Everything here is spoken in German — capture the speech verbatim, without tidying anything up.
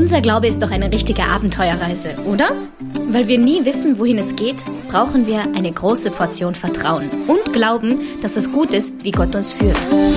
Unser Glaube ist doch eine richtige Abenteuerreise, oder? Weil wir nie wissen, wohin es geht, brauchen wir eine große Portion Vertrauen und Glauben, dass es gut ist, wie Gott uns führt.